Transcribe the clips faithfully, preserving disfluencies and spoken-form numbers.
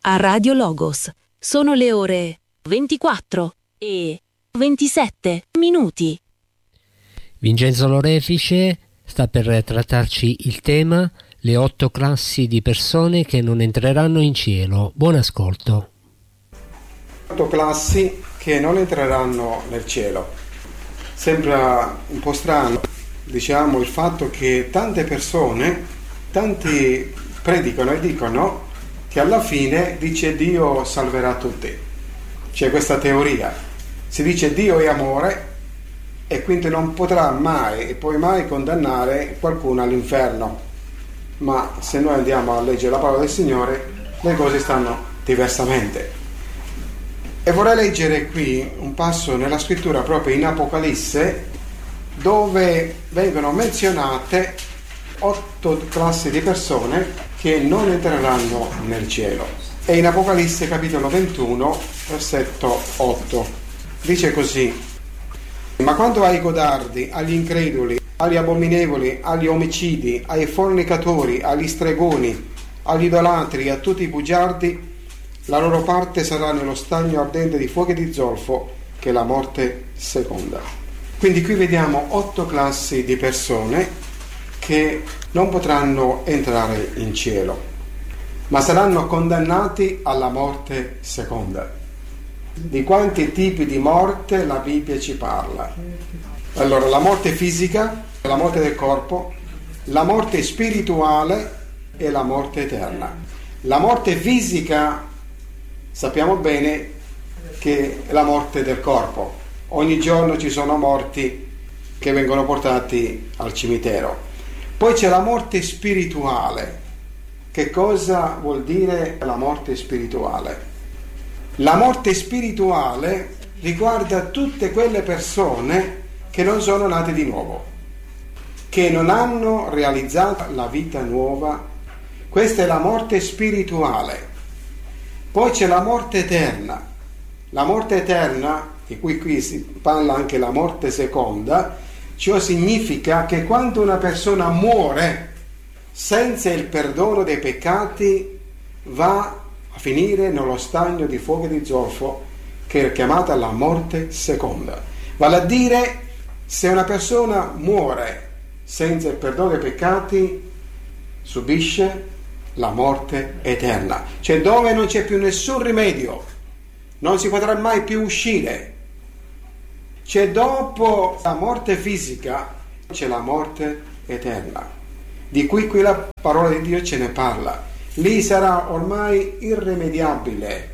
a Radio Logos. Sono le ore ventiquattro e ventisette minuti. Vincenzo Lorefice sta per trattarci il tema le otto classi di persone che non entreranno in cielo. Buon ascolto. Otto classi che non entreranno nel cielo. Sembra un po' strano, diciamo, il fatto che tante persone, tanti predicano e dicono che alla fine dice Dio salverà tutti. C'è questa teoria, si dice Dio è amore e quindi non potrà mai e poi mai condannare qualcuno all'inferno. Ma se noi andiamo a leggere la parola del Signore, le cose stanno diversamente. E vorrei leggere qui un passo nella scrittura, proprio in Apocalisse, dove vengono menzionate otto classi di persone che non entreranno nel cielo. E in Apocalisse capitolo ventuno, versetto otto, dice così: ma quanto ai codardi, agli increduli, agli abominevoli, agli omicidi, ai fornicatori, agli stregoni, agli idolatri, a tutti i bugiardi, la loro parte sarà nello stagno ardente di fuoco e di zolfo, che è la morte seconda. Quindi qui vediamo otto classi di persone che non potranno entrare in cielo, ma saranno condannati alla morte seconda. Di quanti tipi di morte la Bibbia ci parla? Allora, la morte fisica, la morte del corpo, la morte spirituale e la morte eterna. La morte fisica sappiamo bene che è la morte del corpo. Ogni giorno ci sono morti che vengono portati al cimitero. Poi c'è la morte spirituale. Che cosa vuol dire la morte spirituale? La morte spirituale riguarda tutte quelle persone che non sono nate di nuovo, che non hanno realizzato la vita nuova. Questa è la morte spirituale. Poi c'è la morte eterna. La morte eterna, di cui qui si parla anche la morte seconda, ciò significa che quando una persona muore senza il perdono dei peccati va a finire nello stagno di fuoco e di zolfo, che è chiamata la morte seconda. Vale a dire, se una persona muore senza il perdono dei peccati, subisce la morte eterna, cioè dove non c'è più nessun rimedio, non si potrà mai più uscire. C'è dopo la morte fisica, c'è la morte eterna, di cui qui la parola di Dio ce ne parla. Lì sarà ormai irrimediabile,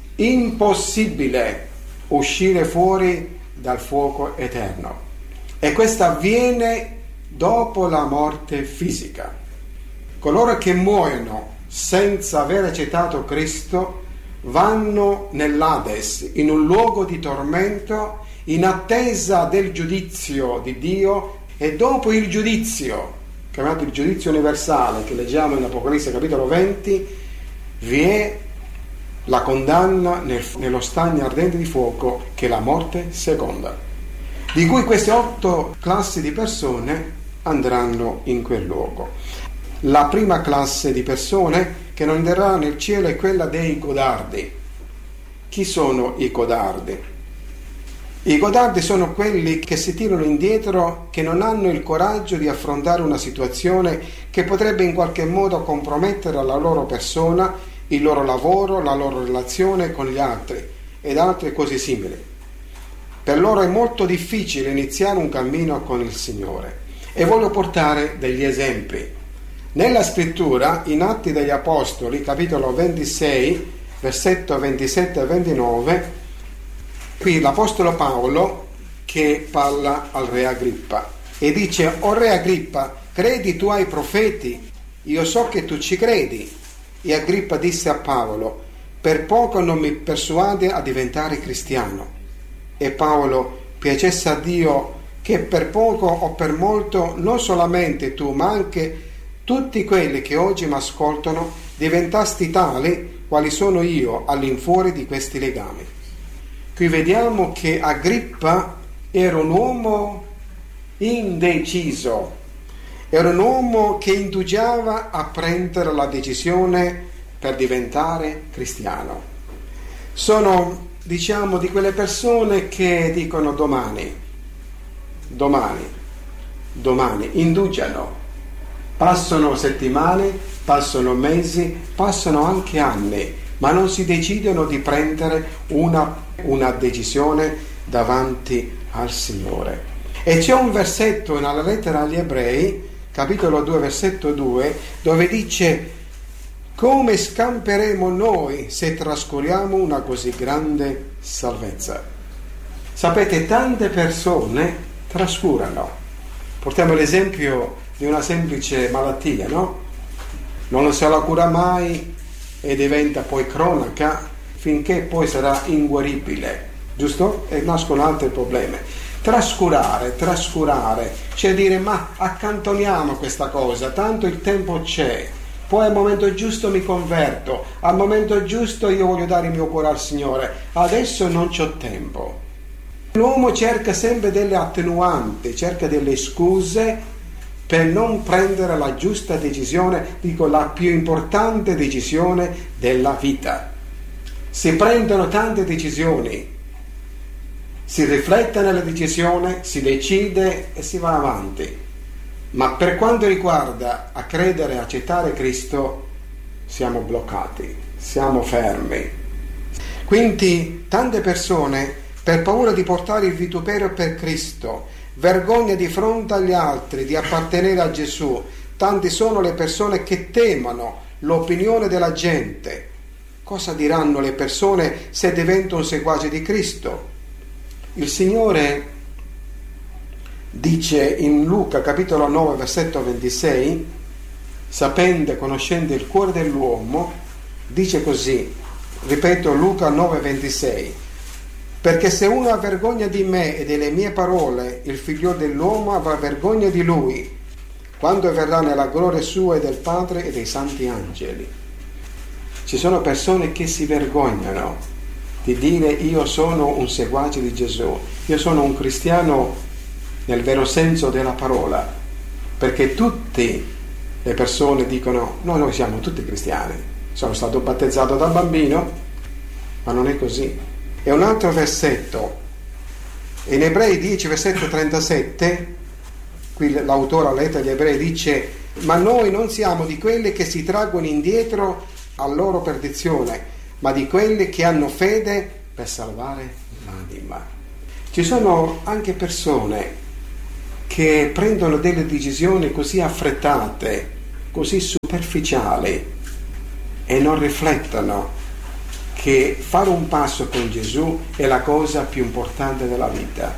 impossibile uscire fuori dal fuoco eterno. E questo avviene dopo la morte fisica. Coloro che muoiono senza aver accettato Cristo vanno nell'Ades, in un luogo di tormento, in attesa del giudizio di Dio, e dopo il giudizio, chiamato il giudizio universale, che leggiamo in Apocalisse capitolo venti, vi è la condanna nel, nello stagno ardente di fuoco, che è la morte seconda, di cui queste otto classi di persone andranno in quel luogo. La prima classe di persone che non entrerà nel cielo è quella dei codardi. Chi sono i codardi? I codardi sono quelli che si tirano indietro, che non hanno il coraggio di affrontare una situazione che potrebbe in qualche modo compromettere la loro persona, il loro lavoro, la loro relazione con gli altri ed altre cose simili. Per loro è molto difficile iniziare un cammino con il Signore, e voglio portare degli esempi. Nella scrittura, in Atti degli Apostoli, capitolo ventisei, versetto ventisette e ventinove, qui l'Apostolo Paolo che parla al re Agrippa e dice: o re Agrippa, credi tu ai profeti? Io so che tu ci credi. E Agrippa disse a Paolo: per poco non mi persuade a diventare cristiano. E Paolo: piacesse a Dio che per poco o per molto non solamente tu, ma anche tutti quelli che oggi mi ascoltano diventasti tali quali sono io all'infuori di questi legami. Qui vediamo che Agrippa era un uomo indeciso, era un uomo che indugiava a prendere la decisione per diventare cristiano. Sono, diciamo, di quelle persone che dicono domani, domani, domani, indugiano. Passano settimane, passano mesi, passano anche anni, ma non si decidono di prendere una, una decisione davanti al Signore. E c'è un versetto nella lettera agli Ebrei, capitolo due, versetto due, dove dice: come scamperemo noi se trascuriamo una così grande salvezza? Sapete, tante persone trascurano. Portiamo l'esempio di una semplice malattia, no? Non se la cura mai e diventa poi cronaca finché poi sarà inguaribile, giusto? E nascono altri problemi. Trascurare, trascurare, cioè dire ma accantoniamo questa cosa, tanto il tempo c'è, poi al momento giusto mi converto, al momento giusto io voglio dare il mio cuore al Signore, adesso non c'ho tempo. L'uomo cerca sempre delle attenuanti, cerca delle scuse per non prendere la giusta decisione, dico la più importante decisione della vita. Si prendono tante decisioni, si riflette nella decisione, si decide e si va avanti. Ma per quanto riguarda a credere e accettare Cristo, siamo bloccati, siamo fermi. Quindi tante persone, per paura di portare il vituperio per Cristo, vergogna di fronte agli altri di appartenere a Gesù, tanti sono le persone che temono l'opinione della gente. Cosa diranno le persone se divento un seguace di Cristo? Il Signore dice in Luca capitolo nove versetto ventisei, sapendo e conoscendo il cuore dell'uomo, dice così, ripeto Luca nove ventisei: perché se uno ha vergogna di me e delle mie parole, il figlio dell'uomo avrà vergogna di lui, quando verrà nella gloria sua e del Padre e dei santi angeli. Ci sono persone che si vergognano di dire io sono un seguace di Gesù, io sono un cristiano nel vero senso della parola, perché tutte le persone dicono no, noi siamo tutti cristiani, sono stato battezzato da bambino, ma non è così. E un altro versetto, in Ebrei dieci versetto trentasette, qui l'autore alla lettera agli Ebrei dice: ma noi non siamo di quelli che si traggono indietro a loro perdizione, ma di quelli che hanno fede per salvare l'anima. Ci sono anche persone che prendono delle decisioni così affrettate, così superficiali, e non riflettono che fare un passo con Gesù è la cosa più importante della vita.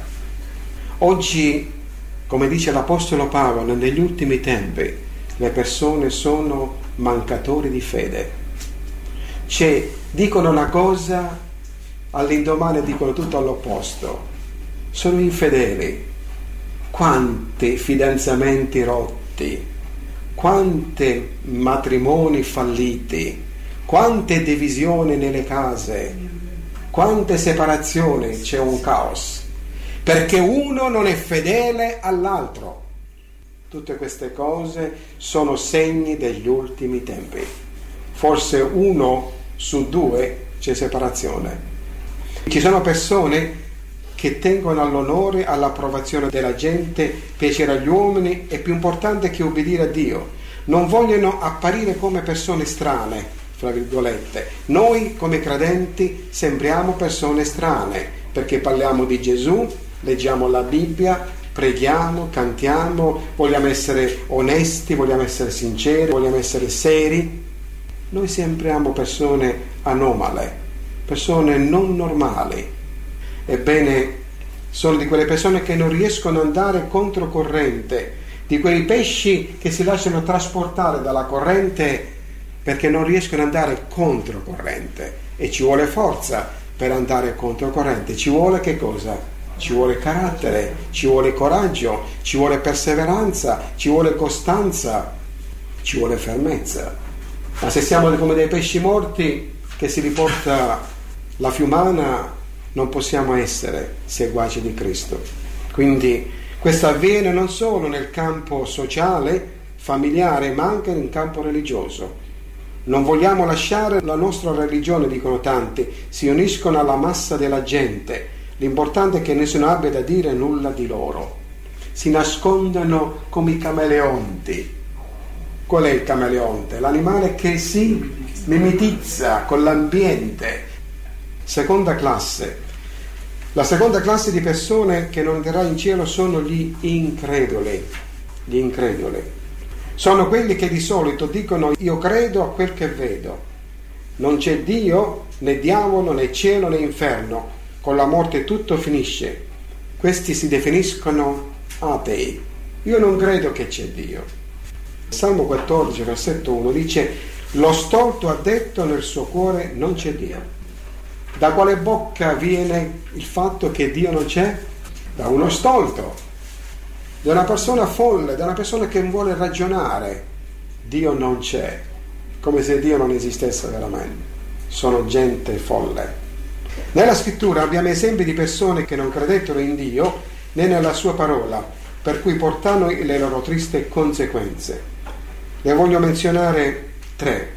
Oggi, come dice l'Apostolo Paolo, negli ultimi tempi le persone sono mancatori di fede. Cioè, dicono una cosa, all'indomani dicono tutto all'opposto. Sono infedeli. Quanti fidanzamenti rotti, quanti matrimoni falliti, quante divisioni nelle case, quante separazioni, c'è un caos, perché uno non è fedele all'altro. Tutte queste cose sono segni degli ultimi tempi. Forse uno su due c'è separazione. Ci sono persone che tengono all'onore, all'approvazione della gente, piacere agli uomini, è più importante che obbedire a Dio. Non vogliono apparire come persone strane, fra virgolette. Noi come credenti sembriamo persone strane, perché parliamo di Gesù, leggiamo la Bibbia, preghiamo, cantiamo, vogliamo essere onesti, vogliamo essere sinceri, vogliamo essere seri. Noi sembriamo persone anomale, persone non normali. Ebbene, sono di quelle persone che non riescono ad andare controcorrente, di quei pesci che si lasciano trasportare dalla corrente perché non riescono ad andare controcorrente, e ci vuole forza per andare controcorrente. Ci vuole che cosa? Ci vuole carattere, ci vuole coraggio, ci vuole perseveranza, ci vuole costanza, ci vuole fermezza. Ma se siamo come dei pesci morti che si riporta la fiumana, non possiamo essere seguaci di Cristo. Quindi questo avviene non solo nel campo sociale, familiare, ma anche nel campo religioso. Non vogliamo lasciare la nostra religione, dicono tanti, si uniscono alla massa della gente. L'importante è che nessuno abbia da dire nulla di loro. Si nascondono come i camaleonti. Qual è il camaleonte? L'animale che si mimetizza con l'ambiente. Seconda classe. La seconda classe di persone che non entrerà in cielo sono gli increduli. Gli increduli. Sono quelli che di solito dicono: io credo a quel che vedo. Non c'è Dio, né diavolo, né cielo, né inferno. Con la morte tutto finisce. Questi si definiscono atei. Io non credo che c'è Dio. Salmo quattordici, versetto uno dice: lo stolto ha detto nel suo cuore non c'è Dio. Da quale bocca viene il fatto che Dio non c'è? Da uno stolto, da una persona folle, da una persona che vuole ragionare. Dio non c'è, come se Dio non esistesse veramente. Sono gente folle. Nella scrittura abbiamo esempi di persone che non credettero in Dio né nella sua parola, per cui portarono le loro tristi conseguenze. Ne voglio menzionare tre.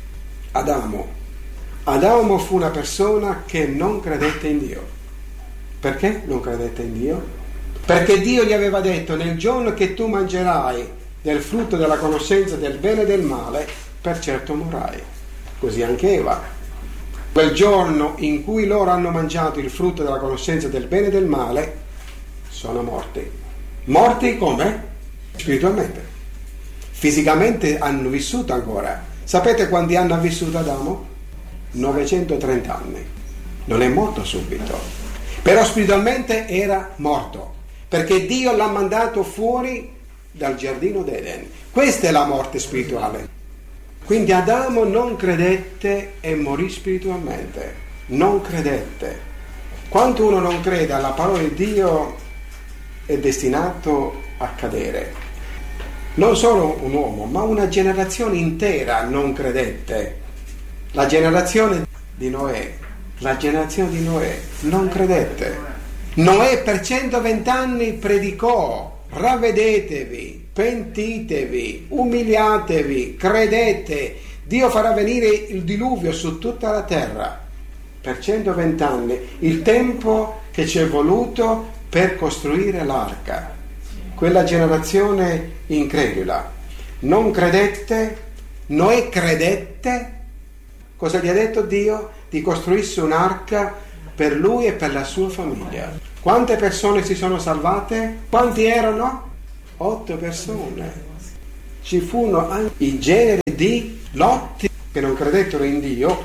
Adamo. Adamo fu una persona che non credette in Dio. Perché non credette in Dio? Perché Dio gli aveva detto: nel giorno che tu mangerai del frutto della conoscenza del bene e del male, per certo morrai. Così anche Eva. Quel giorno in cui loro hanno mangiato il frutto della conoscenza del bene e del male, sono morti. Morti come? Spiritualmente. Fisicamente hanno vissuto ancora. Sapete quanti anni ha vissuto Adamo? novecentotrenta anni. Non è morto subito, però spiritualmente era morto, perché Dio l'ha mandato fuori dal giardino d'Eden. Questa è la morte spirituale. Quindi Adamo non credette e morì spiritualmente. Non credette. Quando uno non crede alla parola di Dio è destinato a cadere. Non solo un uomo, ma una generazione intera non credette. La generazione di Noè, la generazione di Noè non credette. Noè per centoventi anni predicò: ravvedetevi, pentitevi, umiliatevi, credete, Dio farà venire il diluvio su tutta la terra. Per centoventi anni, il tempo che ci è voluto per costruire l'arca. Quella generazione incredula non credette. Noè credette. Cosa gli ha detto Dio? Di costruirsi un'arca per lui e per la sua famiglia. Quante persone si sono salvate? Quanti erano? Otto persone. Ci furono anche i generi di Lotti che non credettero in Dio.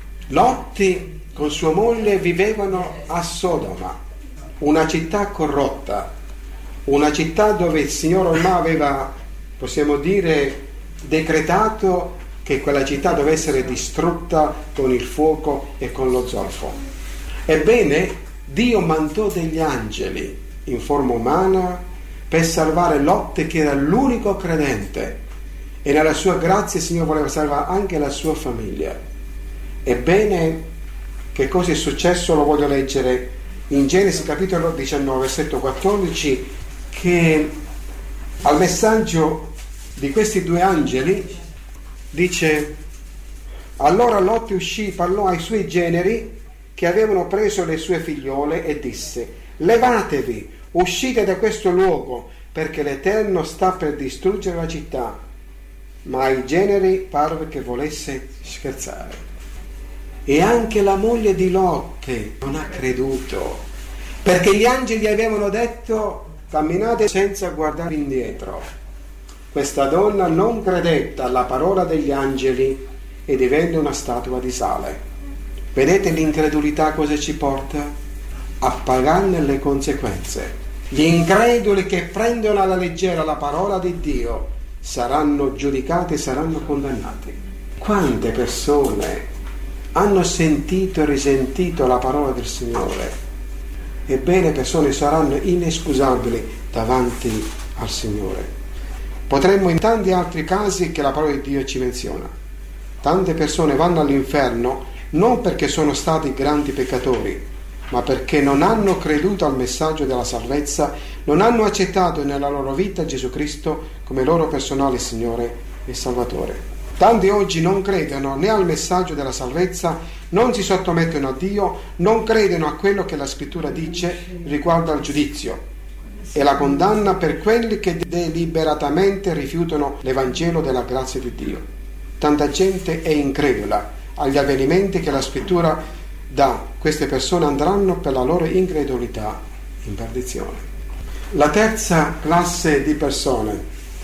Lotti con sua moglie vivevano a Sodoma, una città corrotta, una città dove il Signore ormai aveva, possiamo dire, decretato che quella città doveva essere distrutta con il fuoco e con lo zolfo. Ebbene, Dio mandò degli angeli in forma umana per salvare Lot, che era l'unico credente, e nella sua grazia il Signore voleva salvare anche la sua famiglia. Ebbene, che cosa è successo? Lo voglio leggere in Genesi capitolo diciannove, versetto quattordici, che al messaggio di questi due angeli dice: allora Lot uscì, parlò ai suoi generi che avevano preso le sue figliole e disse: levatevi, uscite da questo luogo, perché l'Eterno sta per distruggere la città. Ma ai generi parve che volesse scherzare. E anche la moglie di Lot non ha creduto, perché gli angeli avevano detto: camminate senza guardare indietro. Questa donna non credette alla parola degli angeli e divenne una statua di sale. Vedete l'incredulità cosa ci porta? A pagarne le conseguenze. Gli increduli che prendono alla leggera la parola di Dio saranno giudicati e saranno condannati. Quante persone hanno sentito e risentito la parola del Signore? Ebbene, persone saranno inescusabili davanti al Signore. Potremmo in tanti altri casi che la parola di Dio ci menziona. Tante persone vanno all'inferno non perché sono stati grandi peccatori, ma perché non hanno creduto al messaggio della salvezza, non hanno accettato nella loro vita Gesù Cristo come loro personale Signore e Salvatore. Tanti oggi non credono né al messaggio della salvezza, non si sottomettono a Dio, non credono a quello che la Scrittura dice riguardo al giudizio e la condanna per quelli che deliberatamente rifiutano l'Evangelo della grazia di Dio. Tanta gente è incredula agli avvenimenti che la Scrittura dà. Queste persone andranno per la loro incredulità in perdizione. La terza classe di persone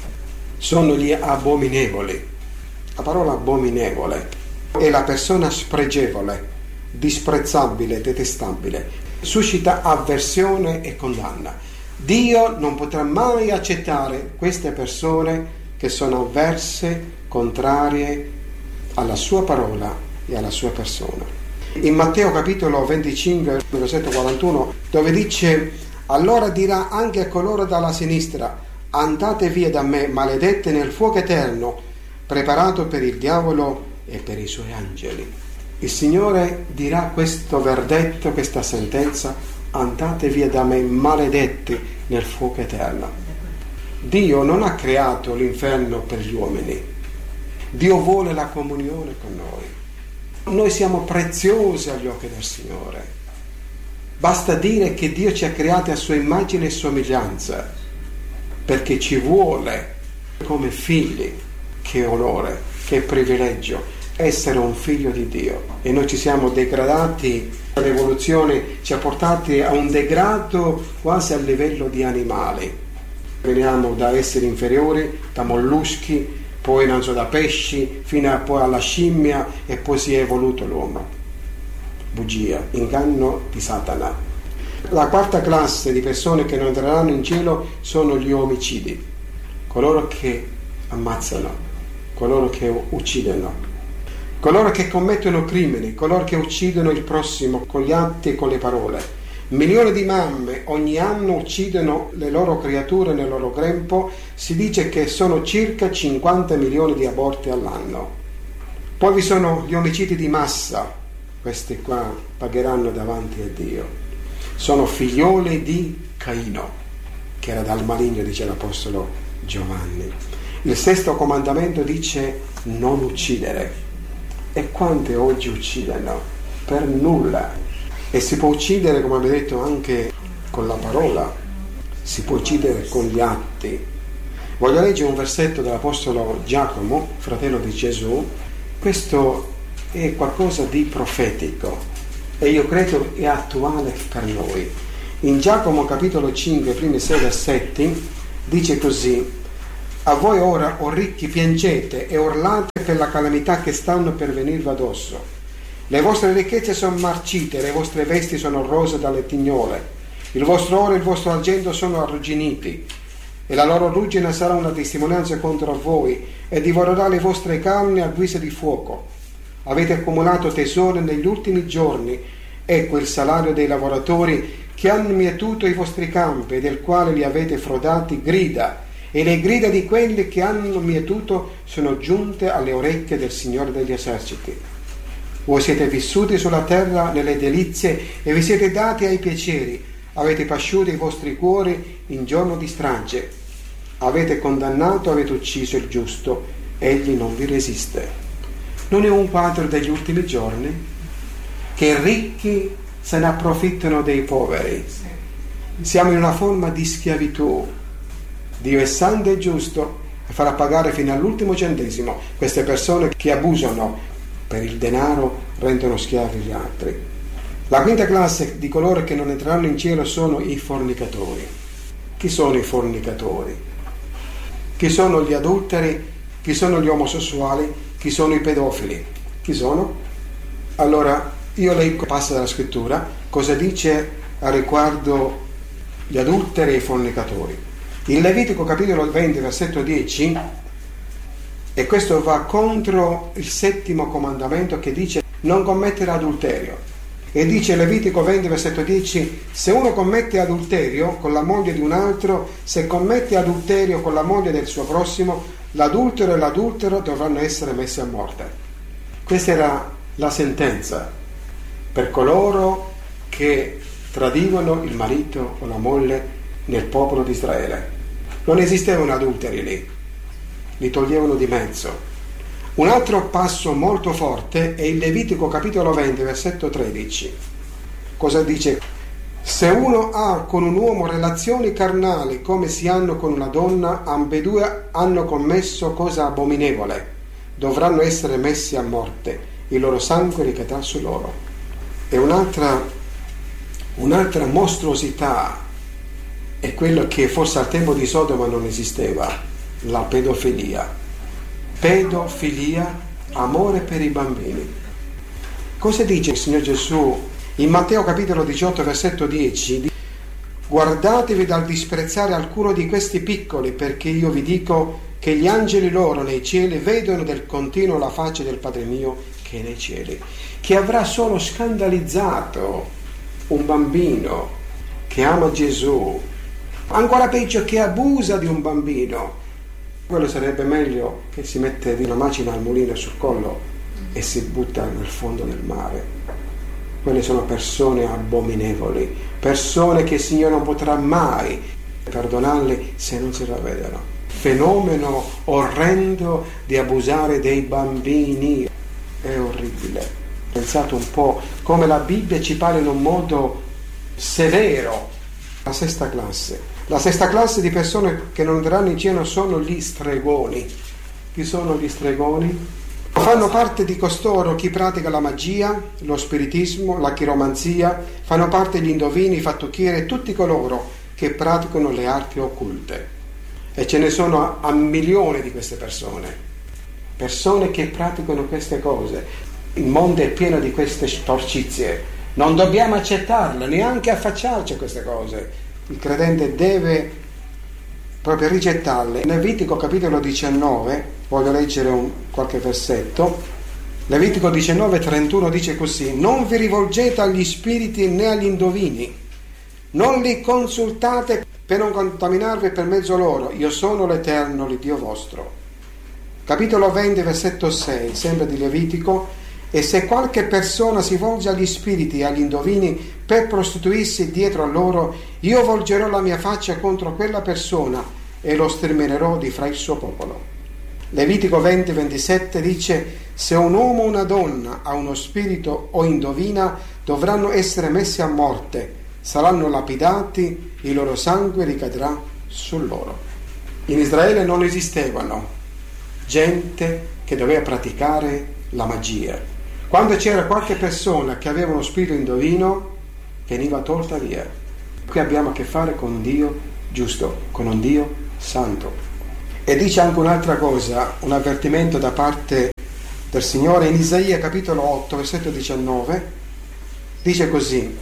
sono gli abominevoli. La parola abominevole è la persona spregevole, disprezzabile, detestabile, suscita avversione e condanna. Dio non potrà mai accettare queste persone che sono avverse, contrarie alla sua parola e alla sua persona. In Matteo capitolo venticinque, versetto quarantuno, dove dice: allora dirà anche a coloro dalla sinistra: andate via da me, maledette, nel fuoco eterno preparato per il diavolo e per i suoi angeli. Il Signore dirà questo verdetto, questa sentenza: andate via da me, maledetti, nel fuoco eterno. Dio non ha creato l'inferno per gli uomini. Dio vuole la comunione con noi. Noi siamo preziosi agli occhi del Signore. Basta dire che Dio ci ha creati a sua immagine e somiglianza, perché ci vuole come figli. Che onore, che privilegio essere un figlio di Dio. E noi ci siamo degradati, l'evoluzione ci ha portati a un degrado quasi a livello di animali. Veniamo da esseri inferiori, da molluschi, poi non so, da pesci, fino a poi alla scimmia, e poi si è evoluto l'uomo. Bugia, inganno di Satana. La quarta classe di persone che non entreranno in cielo sono gli omicidi, coloro che ammazzano, coloro che uccidono, coloro che commettono crimini, coloro che uccidono il prossimo con gli atti e con le parole. Milioni di mamme ogni anno uccidono le loro creature nel loro grembo. Si dice che sono circa cinquanta milioni di aborti all'anno. Poi vi sono gli omicidi di massa. Questi qua pagheranno davanti a Dio. Sono figlioli di Caino, che era dal maligno, dice l'Apostolo Giovanni. Il sesto comandamento dice non uccidere. E quante oggi uccidono? Per nulla. E si può uccidere, come abbiamo detto, anche con la parola, si può uccidere con gli atti. Voglio leggere un versetto dell'Apostolo Giacomo, fratello di Gesù. Questo è qualcosa di profetico e io credo è attuale per noi. In Giacomo capitolo cinque, primi sei versetti, dice così: a voi ora, o ricchi, piangete e urlate per la calamità che stanno per venirvi addosso. Le vostre ricchezze sono marcite, le vostre vesti sono rose dalle tignole, il vostro oro e il vostro argento sono arrugginiti, e la loro ruggine sarà una testimonianza contro voi, e divorerà le vostre carni a guisa di fuoco. Avete accumulato tesori negli ultimi giorni, ecco il salario dei lavoratori che hanno mietuto i vostri campi, del quale li avete frodati, grida, e le grida di quelli che hanno mietuto sono giunte alle orecchie del Signore degli eserciti. Voi siete vissuti sulla terra nelle delizie e vi siete dati ai piaceri, avete pasciuto i vostri cuori in giorno di strage, avete condannato, avete ucciso il giusto, egli non vi resiste. Non è un quadro degli ultimi giorni? Che i ricchi se ne approfittano dei poveri. Siamo in una forma di schiavitù. Dio è santo e giusto e farà pagare fino all'ultimo centesimo queste persone che abusano per il denaro, rendono schiavi gli altri. La quinta classe di coloro che non entreranno in cielo sono i fornicatori. Chi sono i fornicatori? Chi sono gli adulteri? Chi sono gli omosessuali? Chi sono i pedofili? Chi sono? Allora, io leggo, passa dalla scrittura, cosa dice a riguardo gli adulteri e i fornicatori. In Levitico capitolo venti, versetto dieci, e questo va contro il settimo comandamento che dice non commettere adulterio. E dice Levitico venti, versetto dieci: se uno commette adulterio con la moglie di un altro, se commette adulterio con la moglie del suo prossimo, l'adultero e l'adultero dovranno essere messi a morte. Questa era la sentenza per coloro che tradivano il marito o la moglie nel popolo di Israele. Non esistevano adulteri lì, li toglievano di mezzo. Un altro passo molto forte è il Levitico capitolo venti, versetto tredici. Cosa dice? Se uno ha con un uomo relazioni carnali come si hanno con una donna, ambedue hanno commesso cosa abominevole, dovranno essere messi a morte, il loro sangue ricadrà su loro. E un'altra, un'altra mostruosità è quello che forse al tempo di Sodoma non esisteva, la pedofilia. Pedofilia, amore per i bambini. Cosa dice il Signore Gesù in Matteo capitolo diciotto versetto dieci? Guardatevi dal disprezzare alcuno di questi piccoli, perché io vi dico che gli angeli loro nei cieli vedono del continuo la faccia del Padre mio che è nei cieli. Chi avrà solo scandalizzato un bambino che ama Gesù, ancora peggio che abusa di un bambino, quello sarebbe meglio che si mette una macina al mulino sul collo e si butta nel fondo del mare. Quelle sono persone abominevoli, persone che il Signore non potrà mai perdonarle se non si ravvedono. Fenomeno orrendo di abusare dei bambini, è orribile. Pensate un po' come la Bibbia ci parla in un modo severo. La sesta classe. La sesta classe di persone che non andranno in cielo sono gli stregoni. Chi sono gli stregoni? Fanno parte di costoro chi pratica la magia, lo spiritismo, la chiromanzia, fanno parte gli indovini, i fattucchieri e tutti coloro che praticano le arti occulte. E ce ne sono a, a milioni di queste persone. Persone che praticano queste cose. Il mondo è pieno di queste storcizie. Non dobbiamo accettarle, neanche affacciarci a queste cose. Il credente deve proprio rigettarle. Levitico capitolo diciannove, voglio leggere un, qualche versetto. Levitico diciannove trentuno dice così: non vi rivolgete agli spiriti né agli indovini, non li consultate per non contaminarvi per mezzo loro, io sono l'Eterno, l'Iddio vostro. Capitolo venti versetto sei, sempre di Levitico: e se qualche persona si volge agli spiriti e agli indovini per prostituirsi dietro a loro, io volgerò la mia faccia contro quella persona e lo sterminerò di fra il suo popolo. Levitico venti ventisette dice: se un uomo o una donna ha uno spirito o indovina, dovranno essere messi a morte, saranno lapidati, il loro sangue ricadrà su loro. In Israele non esistevano gente che doveva praticare la magia. Quando c'era qualche persona che aveva uno spirito indovino, veniva tolta via. Qui abbiamo a che fare con un Dio giusto, con un Dio santo. E dice anche un'altra cosa, un avvertimento da parte del Signore in Isaia capitolo otto versetto diciannove, dice così: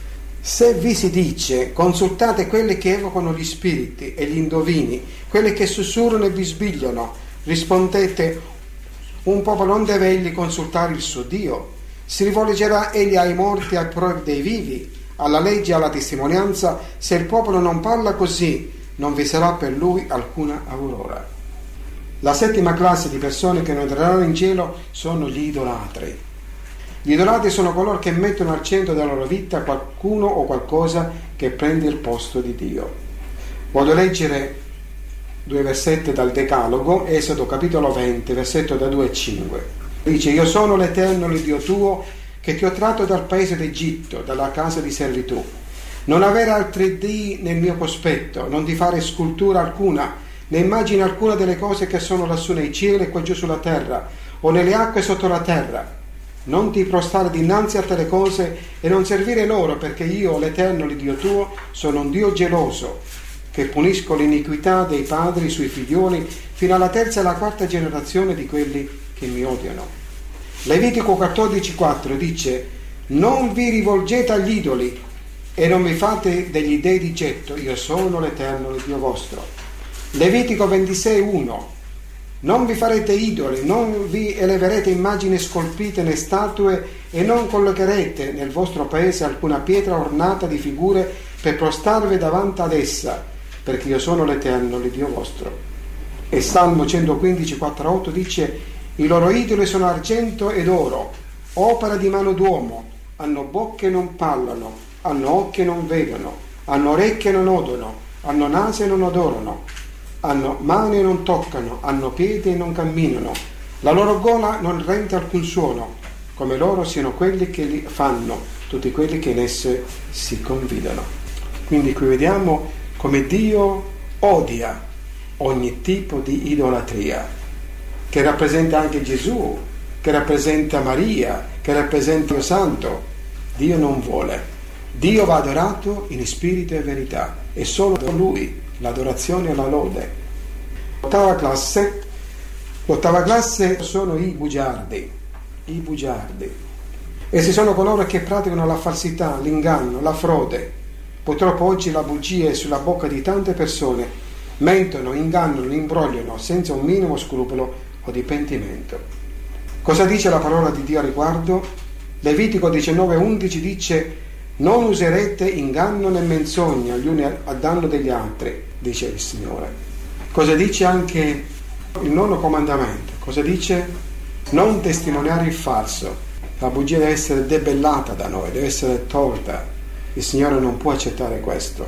se vi si dice consultate quelli che evocano gli spiriti e gli indovini, quelli che sussurrano e bisbigliano, rispondete: un popolo non deve egli consultare il suo Dio? Si rivolgerà egli ai morti, ai provi dei vivi, alla legge e alla testimonianza? Se il popolo non parla così, non vi sarà per lui alcuna aurora. La settima classe di persone che non entreranno in cielo sono gli idolatri. Gli idolatri sono coloro che mettono al centro della loro vita qualcuno o qualcosa che prende il posto di Dio. Voglio leggere due versetti dal Decalogo, Esodo capitolo venti, versetto da due a cinque. Dice: io sono l'Eterno, l'Iddio tuo, che ti ho tratto dal paese d'Egitto, dalla casa di servitù. Non avere altri dii nel mio cospetto, non ti fare scultura alcuna, né immagine alcuna delle cose che sono lassù nei cieli e qua giù sulla terra, o nelle acque sotto la terra. Non ti prostrare dinanzi a tale cose e non servire loro, perché io, l'Eterno, l'Iddio tuo, sono un Dio geloso, che punisco l'iniquità dei padri sui figlioli fino alla terza e alla quarta generazione di quelli che mi odiano. Levitico quattordici quattro dice: non vi rivolgete agli idoli e non vi fate degli dei di getto, io sono l'Eterno, il Dio vostro. Levitico ventisei uno: non vi farete idoli, non vi eleverete immagini scolpite né statue e non collocherete nel vostro paese alcuna pietra ornata di figure per prostrarvi davanti ad essa, perché io sono l'Eterno, l'Iddio vostro. E Salmo centoquindici quattro otto dice: i loro idoli sono argento ed oro, opera di mano d'uomo, hanno bocche e non parlano, hanno occhi e non vedono, hanno orecchie e non odono, hanno naso e non odorano, hanno mani e non toccano, hanno piedi e non camminano, La loro gola non rende alcun suono, come loro siano quelli che li fanno, tutti quelli che in esse si confidano. Quindi qui vediamo come Dio odia ogni tipo di idolatria, che rappresenta anche Gesù, che rappresenta Maria, che rappresenta il Santo. Dio non vuole. Dio va adorato in spirito e verità, e solo per Lui l'adorazione e la lode. L'ottava classe, l'ottava classe sono i bugiardi, i bugiardi. Essi sono coloro che praticano la falsità, l'inganno, la frode. Purtroppo oggi la bugia è sulla bocca di tante persone, mentono, ingannano, imbrogliano senza un minimo scrupolo o di pentimento. Cosa dice la parola di Dio a riguardo? Levitico diciannove undici dice: non userete inganno né menzogna gli uni a danno degli altri, dice il Signore. Cosa dice anche il nono comandamento? Cosa dice? Non testimoniare il falso. La bugia deve essere debellata da noi, deve essere tolta. Il Signore non può accettare questo.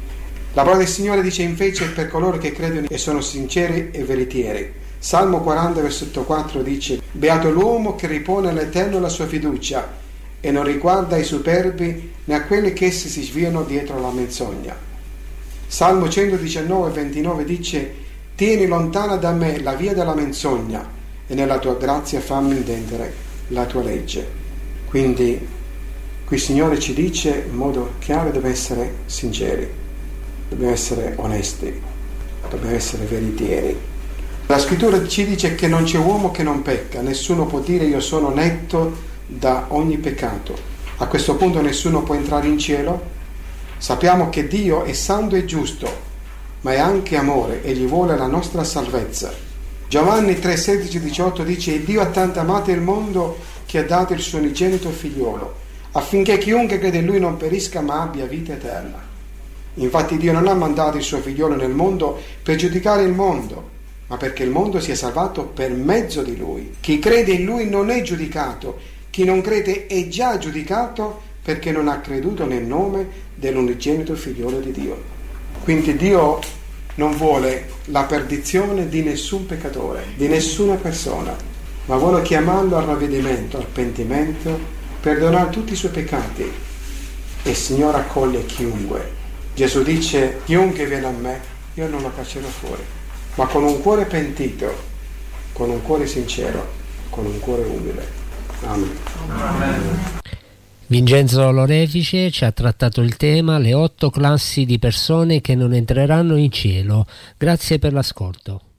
La parola del Signore dice invece per coloro che credono e sono sinceri e veritieri. Salmo quaranta versetto quattro dice: beato l'uomo che ripone all'Eterno la sua fiducia e non riguarda i superbi né a quelli che essi si sviano dietro la menzogna. Salmo centodiciannove ventinove dice: tieni lontana da me la via della menzogna e nella tua grazia fammi intendere la tua legge. Quindi qui il Signore ci dice in modo chiaro: dobbiamo essere sinceri, dobbiamo essere onesti, dobbiamo essere veritieri. La scrittura ci dice che non c'è uomo che non pecca, nessuno può dire io sono netto da ogni peccato. A questo punto nessuno può entrare in cielo. Sappiamo che Dio è santo e giusto, ma è anche amore e gli vuole la nostra salvezza. Giovanni tre sedici diciotto dice: Dio ha tanto amato il mondo che ha dato il suo unigenito figliolo, affinché chiunque crede in lui non perisca ma abbia vita eterna. Infatti Dio non ha mandato il suo figliolo nel mondo per giudicare il mondo, ma perché il mondo sia salvato per mezzo di lui. Chi crede in lui non è giudicato, chi non crede è già giudicato perché non ha creduto nel nome dell'unigenito figliolo di Dio. Quindi Dio non vuole la perdizione di nessun peccatore, di nessuna persona, ma vuole chiamarlo al ravvedimento, al pentimento, perdonare tutti i suoi peccati. E il Signore accoglie chiunque. Gesù dice: chiunque viene a me, io non lo caccerò fuori, ma con un cuore pentito, con un cuore sincero, con un cuore umile. Amen. Amen. Vincenzo Lorefice ci ha trattato il tema le otto classi di persone che non entreranno in cielo. Grazie per l'ascolto.